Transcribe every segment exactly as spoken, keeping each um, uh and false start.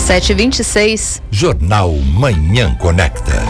sete e vinte e seis. Jornal Manhã Conecta.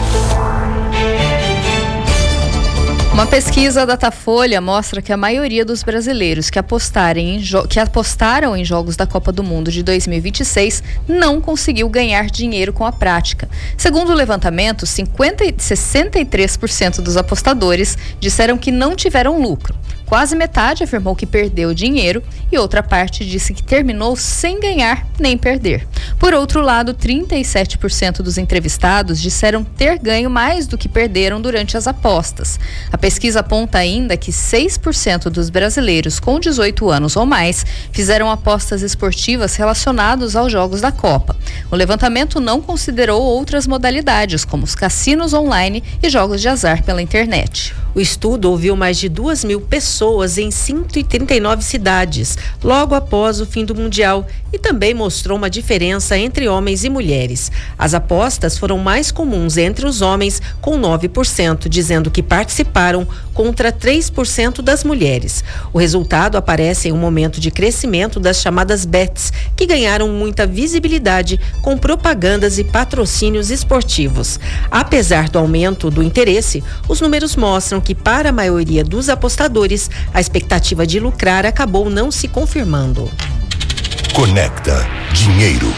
Uma pesquisa da Datafolha mostra que a maioria dos brasileiros que, apostarem em jo- que apostaram em jogos da Copa do Mundo de dois mil e vinte e seis não conseguiu ganhar dinheiro com a prática. Segundo o levantamento, cinquenta, sessenta e três por cento dos apostadores disseram que não tiveram lucro. Quase metade afirmou que perdeu dinheiro e outra parte disse que terminou sem ganhar nem perder. Por outro lado, trinta e sete por cento dos entrevistados disseram ter ganho mais do que perderam durante as apostas. A pesquisa aponta ainda que seis por cento dos brasileiros com dezoito anos ou mais fizeram apostas esportivas relacionadas aos jogos da Copa. O levantamento não considerou outras modalidades, como os cassinos online e jogos de azar pela internet. O estudo ouviu mais de duas mil pessoas em cento e trinta e nove cidades, logo após o fim do Mundial, e também mostrou uma diferença entre homens e mulheres. As apostas foram mais comuns entre os homens, com nove por cento, dizendo que participaram, contra três por cento das mulheres. O resultado aparece em um momento de crescimento das chamadas bets, que ganharam muita visibilidade com propagandas e patrocínios esportivos. Apesar do aumento do interesse, os números mostram que para a maioria dos apostadores, a expectativa de lucrar acabou não se confirmando. Conecta Dinheiro.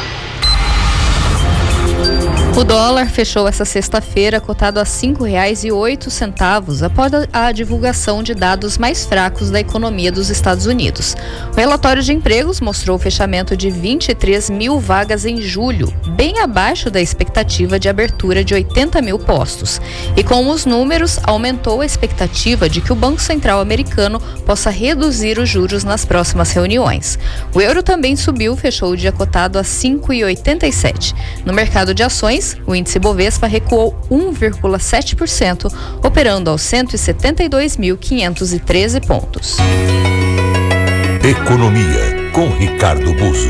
O dólar fechou essa sexta-feira cotado a cinco reais e oito centavos após a divulgação de dados mais fracos da economia dos Estados Unidos. O relatório de empregos mostrou o fechamento de vinte e três mil vagas em julho, bem abaixo da expectativa de abertura de oitenta mil postos. E com os números, aumentou a expectativa de que o Banco Central americano possa reduzir os juros nas próximas reuniões. O euro também subiu, fechou o dia cotado a cinco reais e oitenta e sete centavos. No mercado de ações, o índice Bovespa recuou um vírgula sete por cento, operando aos cento e setenta e dois mil quinhentos e treze pontos. Economia, com Ricardo Busso.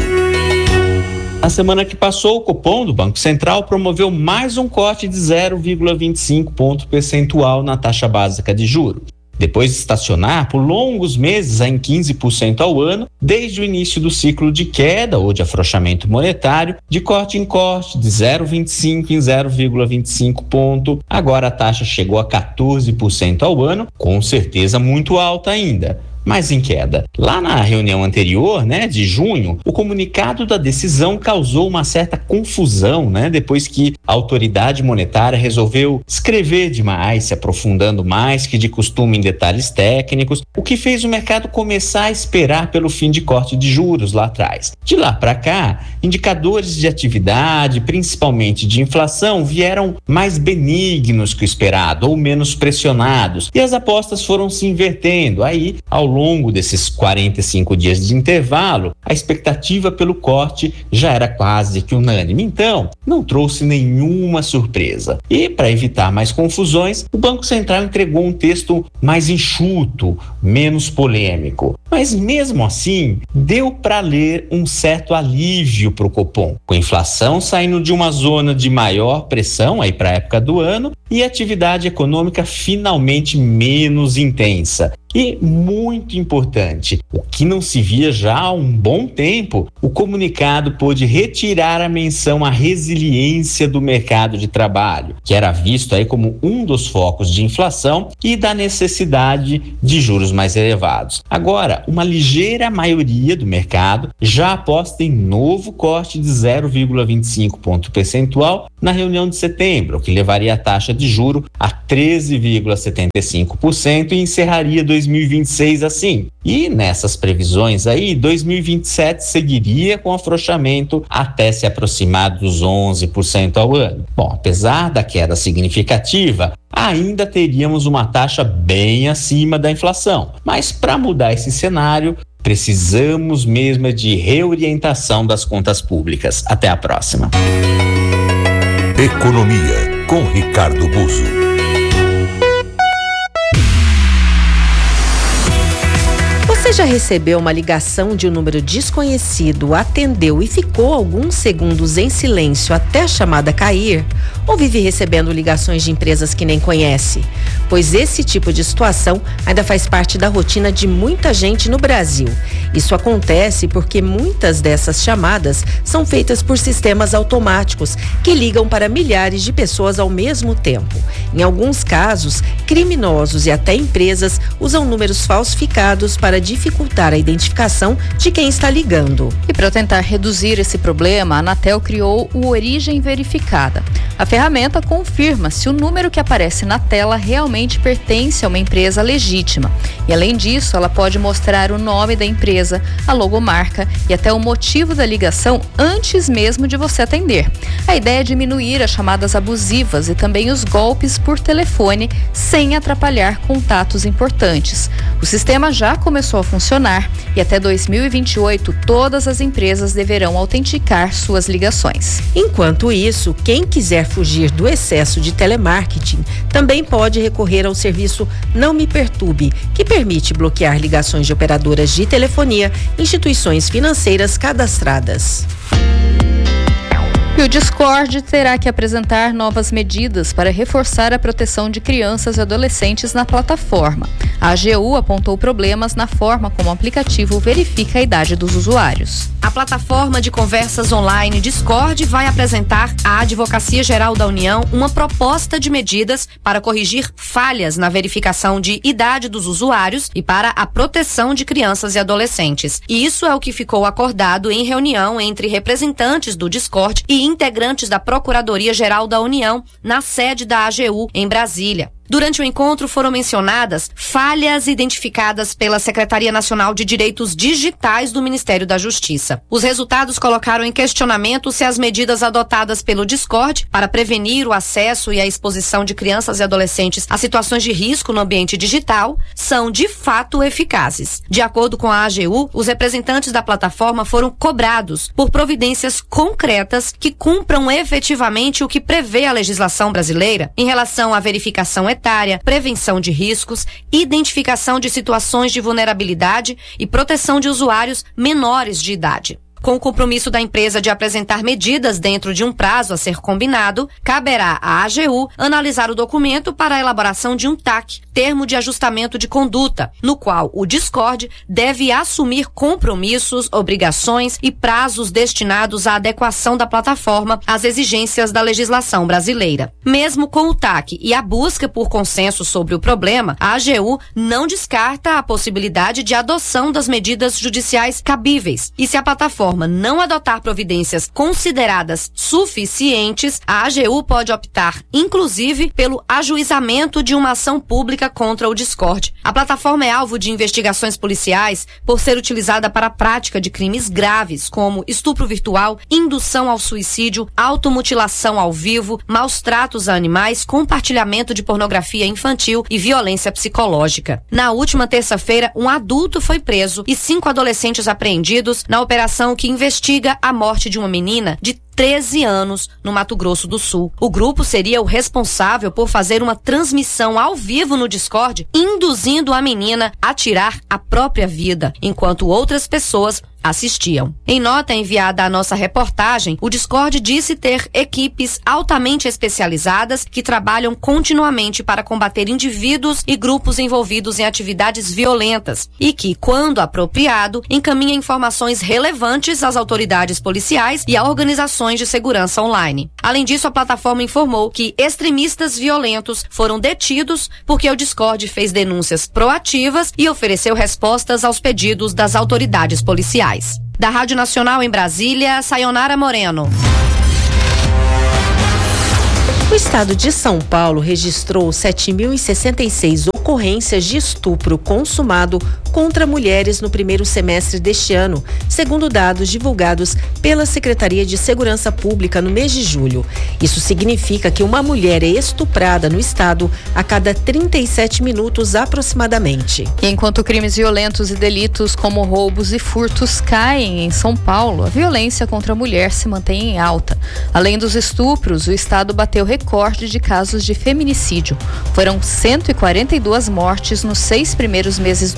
Na semana que passou, o Copom do Banco Central promoveu mais um corte de zero vírgula vinte e cinco ponto percentual na taxa básica de juros. Depois de estacionar por longos meses em quinze por cento ao ano, desde o início do ciclo de queda ou de afrouxamento monetário, de corte em corte, de zero vírgula vinte e cinco em zero vírgula vinte e cinco ponto, agora a taxa chegou a quatorze por cento ao ano, com certeza muito alta ainda, mas em queda. Lá na reunião anterior, né, de junho, o comunicado da decisão causou uma certa confusão, né, depois que a autoridade monetária resolveu escrever demais, se aprofundando mais que de costume em detalhes técnicos, o que fez o mercado começar a esperar pelo fim de corte de juros lá atrás. De lá para cá, indicadores de atividade, principalmente de inflação, vieram mais benignos que o esperado ou menos pressionados, e as apostas foram se invertendo. Aí, ao Ao longo desses quarenta e cinco dias de intervalo, a expectativa pelo corte já era quase que unânime. Então, não trouxe nenhuma surpresa. E, para evitar mais confusões, o Banco Central entregou um texto mais enxuto, menos polêmico. Mas, mesmo assim, deu para ler um certo alívio para o Copom, com a inflação saindo de uma zona de maior pressão aí para a época do ano e a atividade econômica finalmente menos intensa. E, muito importante, o que não se via já há um bom tempo, o comunicado pôde retirar a menção à resiliência do mercado de trabalho, que era visto aí como um dos focos de inflação e da necessidade de juros mais elevados. Agora, uma ligeira maioria do mercado já aposta em novo corte de zero vírgula vinte e cinco ponto percentual na reunião de setembro, o que levaria a taxa de juro a treze vírgula setenta e cinco por cento e encerraria dois mil e vinte e seis assim. E nessas previsões aí, dois mil e vinte e sete seguiria com afrouxamento até se aproximar dos onze por cento ao ano. Bom, apesar da queda significativa, ainda teríamos uma taxa bem acima da inflação. Mas para mudar esse cenário, precisamos mesmo de reorientação das contas públicas. Até a próxima. Economia, com Ricardo Busso. Você Você já recebeu uma ligação de um número desconhecido, atendeu e ficou alguns segundos em silêncio até a chamada cair? Ou vive recebendo ligações de empresas que nem conhece? Pois esse tipo de situação ainda faz parte da rotina de muita gente no Brasil. Isso acontece porque muitas dessas chamadas são feitas por sistemas automáticos que ligam para milhares de pessoas ao mesmo tempo. Em alguns casos, criminosos e até empresas usam números falsificados para dificultar a identificação de quem está ligando. E para tentar reduzir esse problema, a Anatel criou o Origem Verificada. A ferramenta confirma se o número que aparece na tela realmente pertence a uma empresa legítima. E além disso, ela pode mostrar o nome da empresa, a logomarca e até o motivo da ligação antes mesmo de você atender. A ideia é diminuir as chamadas abusivas e também os golpes por telefone sem atrapalhar contatos importantes. O sistema já começou a funcionar e até dois mil e vinte e oito todas as empresas deverão autenticar suas ligações. Enquanto isso, quem quiser fugir do excesso de telemarketing também pode recorrer ao serviço Não Me Perturbe, que permite bloquear ligações de operadoras de telefonia, instituições financeiras cadastradas. E o Discord terá que apresentar novas medidas para reforçar a proteção de crianças e adolescentes na plataforma. A A G U apontou problemas na forma como o aplicativo verifica a idade dos usuários. A plataforma de conversas online Discord vai apresentar à Advocacia Geral da União uma proposta de medidas para corrigir falhas na verificação de idade dos usuários e para a proteção de crianças e adolescentes. E isso é o que ficou acordado em reunião entre representantes do Discord e integrantes da Procuradoria-Geral da União na sede da A G U em Brasília. Durante o encontro foram mencionadas falhas identificadas pela Secretaria Nacional de Direitos Digitais do Ministério da Justiça. Os resultados colocaram em questionamento se as medidas adotadas pelo Discord para prevenir o acesso e a exposição de crianças e adolescentes a situações de risco no ambiente digital são de fato eficazes. De acordo com a A G U, os representantes da plataforma foram cobrados por providências concretas que cumpram efetivamente o que prevê a legislação brasileira em relação à verificação etária, prevenção de riscos, identificação de situações de vulnerabilidade e proteção de usuários menores de idade. Com o compromisso da empresa de apresentar medidas dentro de um prazo a ser combinado, caberá à A G U analisar o documento para a elaboração de um T A C, termo de ajustamento de conduta, no qual o Discord deve assumir compromissos, obrigações e prazos destinados à adequação da plataforma às exigências da legislação brasileira. Mesmo com o T A C e a busca por consenso sobre o problema, a A G U não descarta a possibilidade de adoção das medidas judiciais cabíveis. E se a plataforma não adotar providências consideradas suficientes, a A G U pode optar, inclusive, pelo ajuizamento de uma ação pública contra o Discord. A plataforma é alvo de investigações policiais por ser utilizada para a prática de crimes graves, como estupro virtual, indução ao suicídio, automutilação ao vivo, maus tratos a animais, compartilhamento de pornografia infantil e violência psicológica. Na última terça-feira, um adulto foi preso e cinco adolescentes apreendidos na operação que investiga a morte de uma menina de treze anos no Mato Grosso do Sul. O grupo seria o responsável por fazer uma transmissão ao vivo no Discord, induzindo a menina a tirar a própria vida, enquanto outras pessoas assistiam. Em nota enviada à nossa reportagem, o Discord disse ter equipes altamente especializadas que trabalham continuamente para combater indivíduos e grupos envolvidos em atividades violentas e que, quando apropriado, encaminha informações relevantes às autoridades policiais e a organizações de segurança online. Além disso, a plataforma informou que extremistas violentos foram detidos porque o Discord fez denúncias proativas e ofereceu respostas aos pedidos das autoridades policiais. Da Rádio Nacional em Brasília, Sayonara Moreno. O estado de São Paulo registrou sete mil e sessenta e seis ocorrências de estupro consumado contra mulheres no primeiro semestre deste ano, segundo dados divulgados pela Secretaria de Segurança Pública no mês de julho. Isso significa que uma mulher é estuprada no estado a cada trinta e sete minutos aproximadamente. E enquanto crimes violentos e delitos como roubos e furtos caem em São Paulo, a violência contra a mulher se mantém em alta. Além dos estupros, o estado bateu recorde de casos de feminicídio. Foram cento e quarenta e duas mortes nos seis primeiros meses do ano.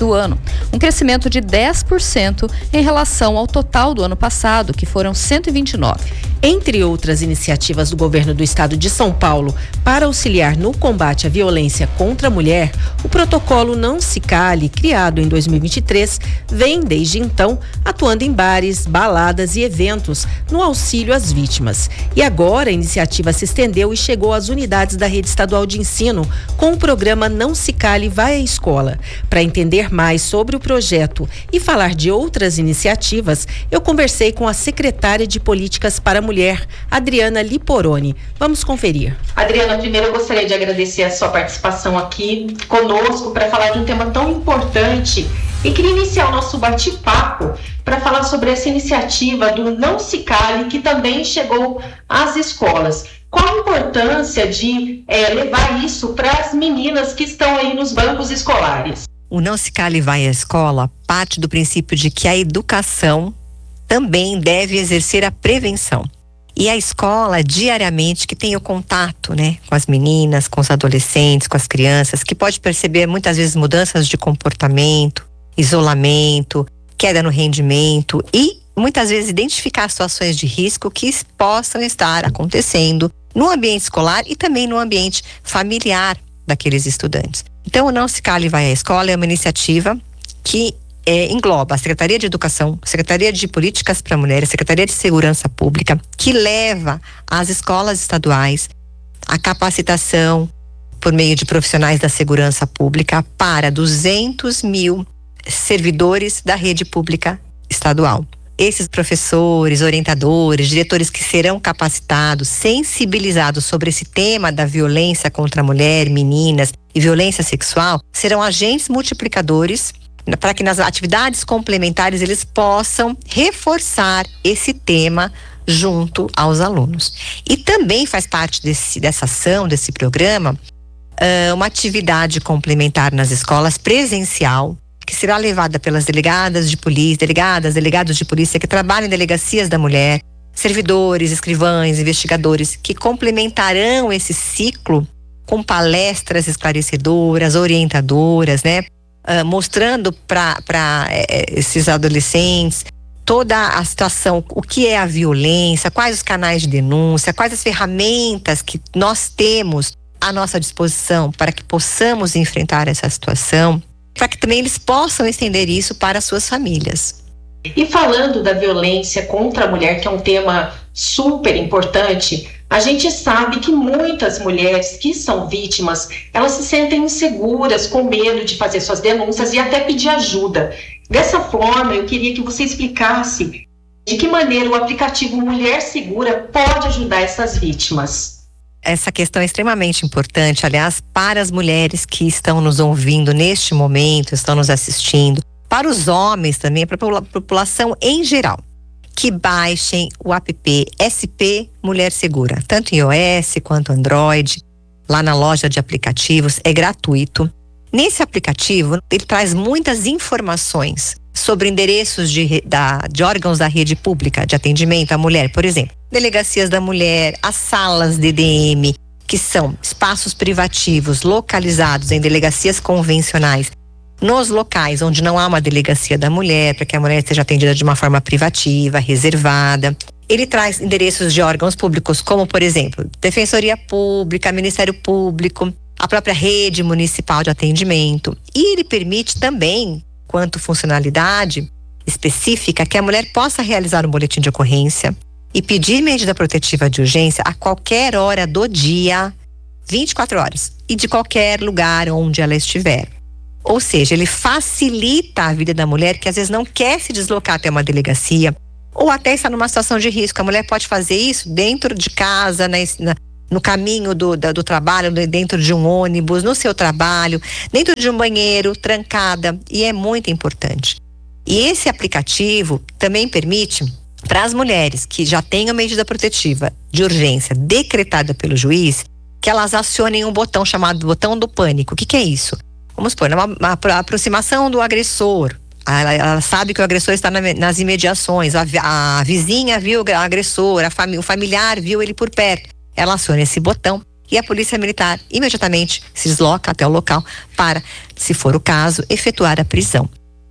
um crescimento de dez por cento em relação ao total do ano passado, que foram cento e vinte e nove. Entre outras iniciativas do governo do estado de São Paulo para auxiliar no combate à violência contra a mulher, o protocolo Não Se Cale, criado em dois mil e vinte e três, vem desde então atuando em bares, baladas e eventos no auxílio às vítimas. E agora a iniciativa se estendeu e chegou às unidades da rede estadual de ensino com o programa Não Se Cale Vai à Escola. Para entender mais sobre o projeto e falar de outras iniciativas, eu conversei com a secretária de Políticas para a Mulher, Adriana Liporoni. Vamos conferir. Adriana, primeiro eu gostaria de agradecer a sua participação aqui conosco para falar de um tema tão importante e queria iniciar o nosso bate-papo para falar sobre essa iniciativa do Não Se Cale, que também chegou às escolas. Qual a importância de é, levar isso para as meninas que estão aí nos bancos escolares? O Não Se Cale Vai à Escola parte do princípio de que a educação também deve exercer a prevenção. E a escola, diariamente, que tem o contato, né, com as meninas, com os adolescentes, com as crianças, que pode perceber muitas vezes mudanças de comportamento, isolamento, queda no rendimento e muitas vezes identificar situações de risco que possam estar acontecendo no ambiente escolar e também no ambiente familiar daqueles estudantes. Então, o Não Se Cale Vai à Escola é uma iniciativa que É, engloba a Secretaria de Educação, a Secretaria de Políticas para a Mulher, a Secretaria de Segurança Pública, que leva às escolas estaduais a capacitação por meio de profissionais da segurança pública para duzentos mil servidores da rede pública estadual. Esses professores, orientadores, diretores que serão capacitados, sensibilizados sobre esse tema da violência contra a mulher, meninas e violência sexual, serão agentes multiplicadores para que nas atividades complementares eles possam reforçar esse tema junto aos alunos. E também faz parte desse, dessa ação, desse programa, uh, uma atividade complementar nas escolas presencial, que será levada pelas delegadas de polícia, delegadas, delegados de polícia que trabalham em delegacias da mulher, servidores, escrivães, investigadores, que complementarão esse ciclo com palestras esclarecedoras, orientadoras, né? Uh, mostrando para eh, esses adolescentes toda a situação, o que é a violência, quais os canais de denúncia, quais as ferramentas que nós temos à nossa disposição para que possamos enfrentar essa situação, para que também eles possam estender isso para as suas famílias. E falando da violência contra a mulher, que é um tema super importante, a gente sabe que muitas mulheres que são vítimas, elas se sentem inseguras, com medo de fazer suas denúncias e até pedir ajuda. Dessa forma, eu queria que você explicasse de que maneira o aplicativo Mulher Segura pode ajudar essas vítimas. Essa questão é extremamente importante, aliás, para as mulheres que estão nos ouvindo neste momento, estão nos assistindo, para os homens também, para a população em geral, que baixem o app S P Mulher Segura, tanto em iOS quanto Android, lá na loja de aplicativos, é gratuito. Nesse aplicativo, ele traz muitas informações sobre endereços de, da, de órgãos da rede pública de atendimento à mulher, por exemplo, delegacias da mulher, as salas D D M, que são espaços privativos localizados em delegacias convencionais, nos locais onde não há uma delegacia da mulher, para que a mulher seja atendida de uma forma privativa, reservada. Ele traz endereços de órgãos públicos, como, por exemplo, Defensoria Pública, Ministério Público, a própria rede municipal de atendimento. E ele permite também, quanto funcionalidade específica, que a mulher possa realizar um boletim de ocorrência e pedir medida protetiva de urgência a qualquer hora do dia, vinte e quatro horas, e de qualquer lugar onde ela estiver. Ou seja, ele facilita a vida da mulher que às vezes não quer se deslocar até uma delegacia ou até está numa situação de risco. A mulher pode fazer isso dentro de casa, na, na, no caminho do, da, do trabalho, dentro de um ônibus, no seu trabalho, dentro de um banheiro, trancada, e é muito importante. E esse aplicativo também permite para as mulheres que já têm a medida protetiva de urgência decretada pelo juiz, que elas acionem um botão chamado botão do pânico. O que que é isso? Vamos supor, uma, uma aproximação do agressor. Ela, ela sabe que o agressor está na, nas imediações. A, a vizinha viu o agressor, a fami, o familiar viu ele por perto. Ela aciona esse botão e a polícia militar imediatamente se desloca até o local para, se for o caso, efetuar a prisão.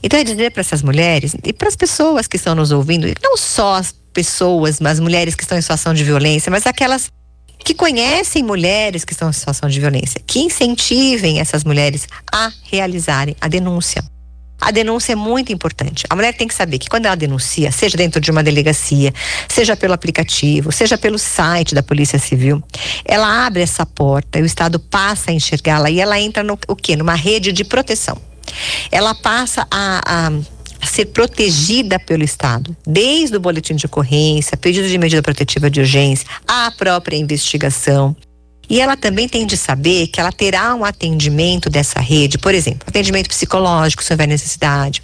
Então é dizer para essas mulheres e para as pessoas que estão nos ouvindo, não só as pessoas, mas mulheres que estão em situação de violência, mas aquelas que conhecem mulheres que estão em situação de violência, que incentivem essas mulheres a realizarem a denúncia. A denúncia é muito importante. A mulher tem que saber que quando ela denuncia, seja dentro de uma delegacia, seja pelo aplicativo, seja pelo site da Polícia Civil, ela abre essa porta e o Estado passa a enxergá-la e ela entra no o quê? Numa rede de proteção. Ela passa a, a, a ser protegida pelo Estado, desde o boletim de ocorrência, pedido de medida protetiva de urgência, a própria investigação. E ela também tem de saber que ela terá um atendimento dessa rede, por exemplo, atendimento psicológico, se houver necessidade,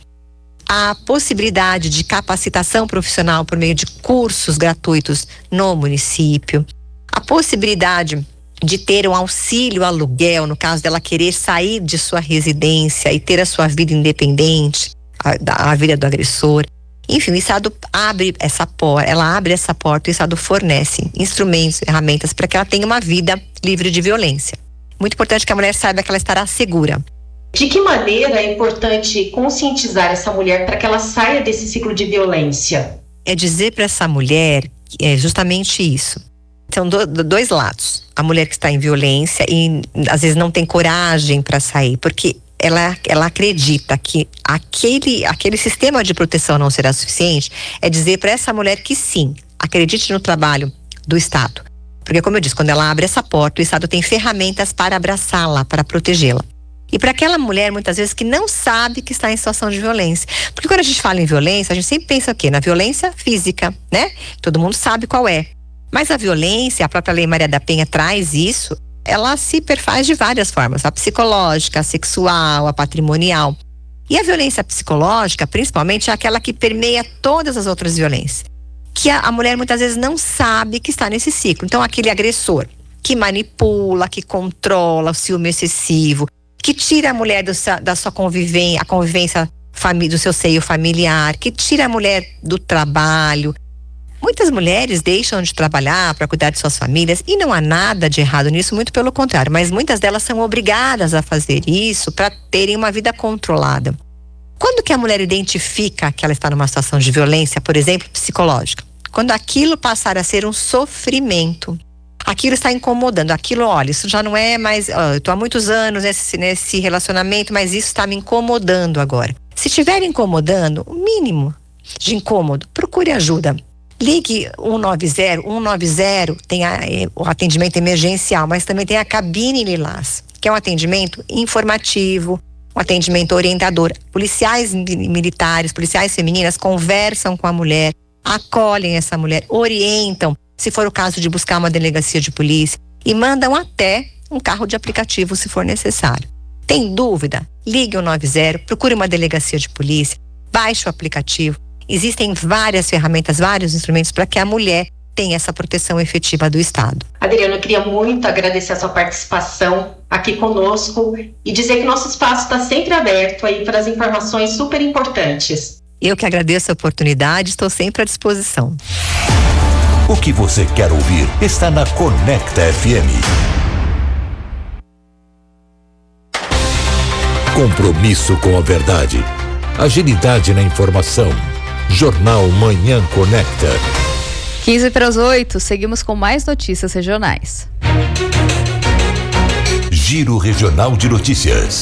a possibilidade de capacitação profissional por meio de cursos gratuitos no município, a possibilidade de ter um auxílio aluguel, no caso dela querer sair de sua residência e ter a sua vida independente, a, a vida do agressor. Enfim, o Estado abre essa porta, ela abre essa porta e o Estado fornece instrumentos, ferramentas para que ela tenha uma vida livre de violência. Muito importante que a mulher saiba que ela estará segura. De que maneira é importante conscientizar essa mulher para que ela saia desse ciclo de violência? É dizer para essa mulher é justamente isso. São do, dois lados. A mulher que está em violência e às vezes não tem coragem para sair, porque ela, ela acredita que aquele, aquele sistema de proteção não será suficiente. É dizer para essa mulher que sim, acredite no trabalho do Estado. Porque, como eu disse, quando ela abre essa porta, o Estado tem ferramentas para abraçá-la, para protegê-la. E para aquela mulher, muitas vezes, que não sabe que está em situação de violência. Porque quando a gente fala em violência, a gente sempre pensa o quê? Na violência física, né? Todo mundo sabe qual é. Mas a violência, a própria Lei Maria da Penha traz isso, ela se perfaz de várias formas. A psicológica, a sexual, a patrimonial. E a violência psicológica, principalmente, é aquela que permeia todas as outras violências. Que a, a mulher muitas vezes não sabe que está nesse ciclo. Então, aquele agressor que manipula, que controla o ciúme excessivo, que tira a mulher do, da sua convivência, a convivência do seu seio familiar, que tira a mulher do trabalho. Muitas mulheres deixam de trabalhar para cuidar de suas famílias e não há nada de errado nisso, muito pelo contrário, mas muitas delas são obrigadas a fazer isso para terem uma vida controlada. Quando que a mulher identifica que ela está numa situação de violência, por exemplo, psicológica? Quando aquilo passar a ser um sofrimento. Aquilo está incomodando, aquilo, olha, isso já não é mais, ó, eu estou há muitos anos nesse, nesse relacionamento, mas isso está me incomodando agora. Se estiver incomodando, o mínimo de incômodo, procure ajuda. Ligue um nove zero, um nove zero tem a, o atendimento emergencial, mas também tem a cabine Lilás, que é um atendimento informativo, um atendimento orientador. Policiais militares, policiais femininas conversam com a mulher, acolhem essa mulher, orientam, se for o caso de buscar uma delegacia de polícia, e mandam até um carro de aplicativo se for necessário. Tem dúvida? Ligue o nove zero, procure uma delegacia de polícia, baixe o aplicativo. Existem várias ferramentas, vários instrumentos para que a mulher tenha essa proteção efetiva do Estado. Adriana, eu queria muito agradecer a sua participação aqui conosco e dizer que nosso espaço está sempre aberto aí para as informações super importantes. Eu que agradeço a oportunidade, estou sempre à disposição. O que você quer ouvir está na Conecta F M. Compromisso com a verdade. Agilidade na informação. Jornal Manhã Conecta. quinze para as oito, seguimos com mais notícias regionais. Giro Regional de Notícias.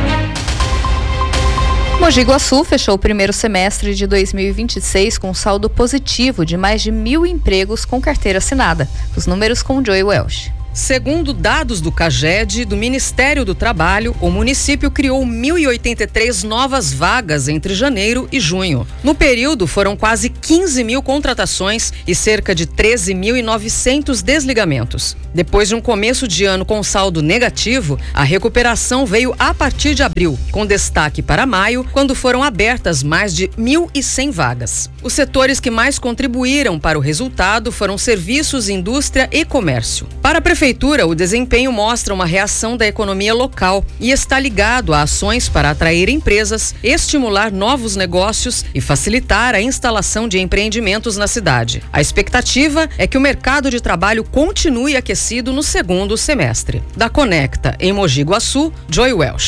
Mogi Guaçu fechou o primeiro semestre de dois mil e vinte e seis com um saldo positivo de mais de mil empregos com carteira assinada. Os números com Joey Welsh. Segundo dados do CAGED, do Ministério do Trabalho, o município criou mil e oitenta e três novas vagas entre janeiro e junho. No período, foram quase quinze mil contratações e cerca de treze mil e novecentos desligamentos. Depois de um começo de ano com saldo negativo, a recuperação veio a partir de abril, com destaque para maio, quando foram abertas mais de mil e cem vagas. Os setores que mais contribuíram para o resultado foram serviços, indústria e comércio. Para a Prefeitura, o desempenho mostra uma reação da economia local e está ligado a ações para atrair empresas, estimular novos negócios e facilitar a instalação de empreendimentos na cidade. A expectativa é que o mercado de trabalho continue aquecido no segundo semestre. Da Conecta, em Mogi Guaçu, Joy Welsh.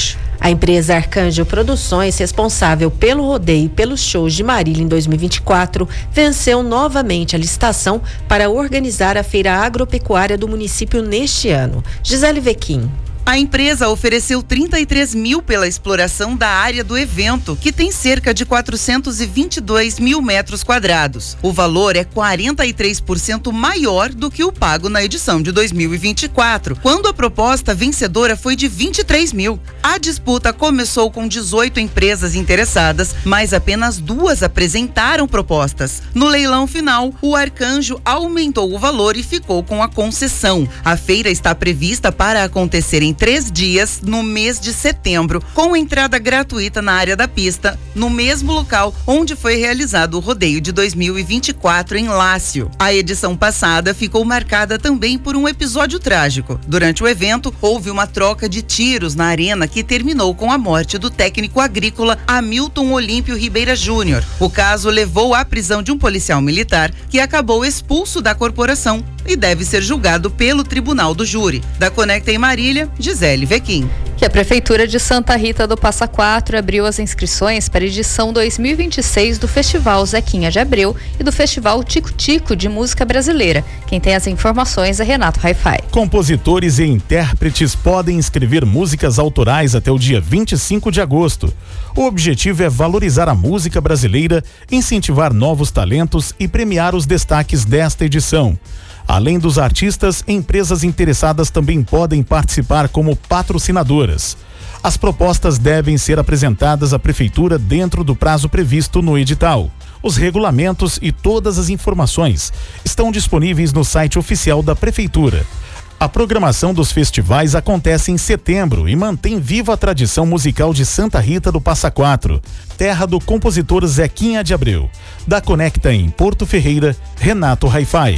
A empresa Arcanjo Produções, responsável pelo rodeio e pelos shows de Marília em dois mil e vinte e quatro, venceu novamente a licitação para organizar a feira agropecuária do município neste ano. Gisele Vequim. A empresa ofereceu trinta e três mil pela exploração da área do evento, que tem cerca de quatrocentos e vinte e dois mil metros quadrados. O valor é quarenta e três por cento maior do que o pago na edição de dois mil e vinte e quatro, quando a proposta vencedora foi de vinte e três mil. A disputa começou com dezoito empresas interessadas, mas apenas duas apresentaram propostas. No leilão final, o Arcanjo aumentou o valor e ficou com a concessão. A feira está prevista para acontecer em três dias no mês de setembro, com entrada gratuita na área da pista, no mesmo local onde foi realizado o rodeio de dois mil e vinte e quatro em Lácio. A edição passada ficou marcada também por um episódio trágico. Durante o evento, houve uma troca de tiros na arena que terminou com a morte do técnico agrícola Hamilton Olímpio Ribeira Júnior. O caso levou à prisão de um policial militar que acabou expulso da corporação e deve ser julgado pelo Tribunal do Júri. Da Conecta em Marília, Gisele Vequim. Que a Prefeitura de Santa Rita do Passa Quatro abriu as inscrições para a edição dois mil e vinte e seis do Festival Zequinha de Abreu e do Festival Tico Tico de Música Brasileira. Quem tem as informações é Renato Hi-Fi. Compositores e intérpretes podem inscrever músicas autorais até o dia vinte e cinco de agosto. O objetivo é valorizar a música brasileira, incentivar novos talentos e premiar os destaques desta edição. Além dos artistas, empresas interessadas também podem participar como patrocinadoras. As propostas devem ser apresentadas à Prefeitura dentro do prazo previsto no edital. Os regulamentos e todas as informações estão disponíveis no site oficial da Prefeitura. A programação dos festivais acontece em setembro e mantém viva a tradição musical de Santa Rita do Passa Quatro, terra do compositor Zequinha de Abreu. Da Conecta em Porto Ferreira, Renato Hi-Fi.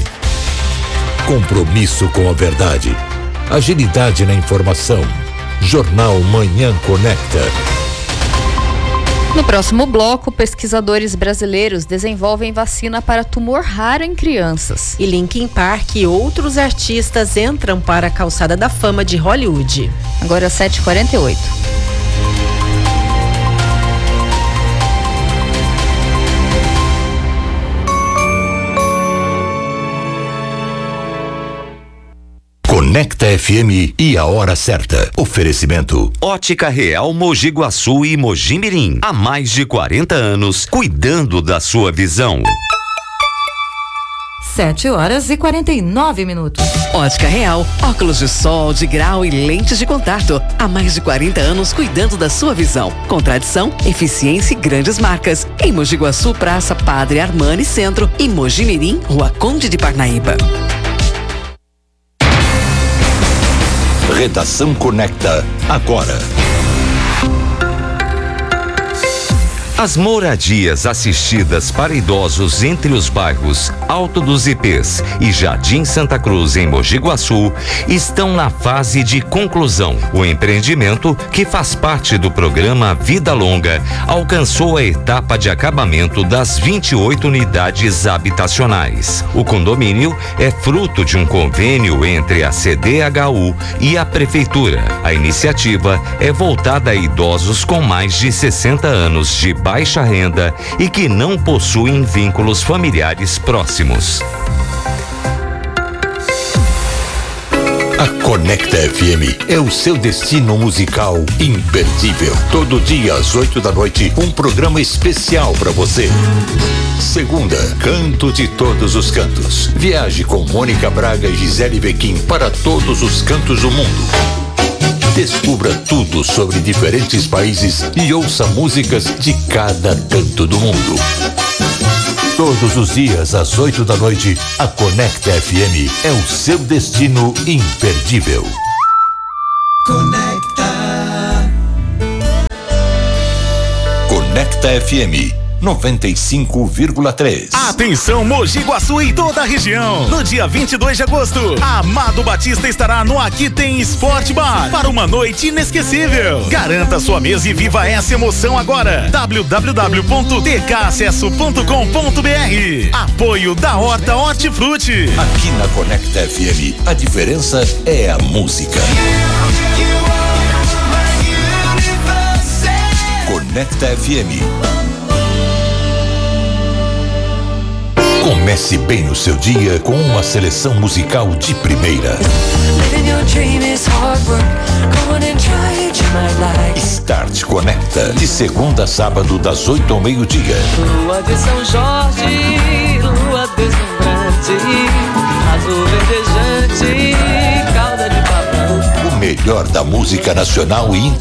Compromisso com a verdade. Agilidade na informação. Jornal Manhã Conecta. No próximo bloco, pesquisadores brasileiros desenvolvem vacina para tumor raro em crianças. E Linkin Park e outros artistas entram para a calçada da fama de Hollywood. Agora sete e quarenta e oito. Conecta F M e a hora certa. Oferecimento. Ótica Real Mogi Guaçu e Mogi Mirim. Há mais de quarenta anos, cuidando da sua visão. sete horas e quarenta e nove minutos. Ótica Real, óculos de sol, de grau e lentes de contato. Há mais de quarenta anos cuidando da sua visão. Com tradição, eficiência e grandes marcas. Em Mogi Guaçu, Praça Padre Armani Centro e Mogi Mirim, Rua Conde de Parnaíba. Redação Conecta agora. As moradias assistidas para idosos entre os bairros Alto dos Ipês e Jardim Santa Cruz, em Mogi Guaçu, estão na fase de conclusão. O empreendimento, que faz parte do programa Vida Longa, alcançou a etapa de acabamento das vinte e oito unidades habitacionais. O condomínio é fruto de um convênio entre a C D H U e a Prefeitura. A iniciativa é voltada a idosos com mais de sessenta anos de baixa renda e que não possuem vínculos familiares próximos. A Conecta F M é o seu destino musical imperdível. Todo dia às oito da noite, um programa especial para você. Segunda, Canto de Todos os Cantos. Viaje com Mônica Braga e Gisele Vequim para todos os cantos do mundo. Descubra tudo sobre diferentes países e ouça músicas de cada canto do mundo. Todos os dias, às oito da noite, a Conecta F M é o seu destino imperdível. Conecta. Conecta F M. noventa e cinco vírgula três. Atenção, Mogi Guaçu e toda a região. No dia vinte e dois de agosto, Amado Batista estará no Aqui Tem Sport Bar para uma noite inesquecível. Garanta sua mesa e viva essa emoção agora. w w w ponto t k acesso ponto com ponto b r. Apoio da Horta Hortifruti. Aqui na Conecta F M, a diferença é a música. You, you are my universe. Conecta F M. Comece bem o seu dia com uma seleção musical de primeira. Start Conecta, de segunda a sábado, das oito ao meio-dia. Lua de São Jorge, lua deslumbrante, azul verdejante, cauda de pavão. O melhor da música nacional e internacional.